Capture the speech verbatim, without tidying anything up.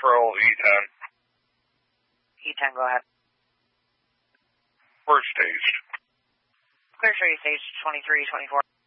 Patrol, E ten. E ten, go ahead. We're staged. Clear show you stage twenty-three, twenty-four.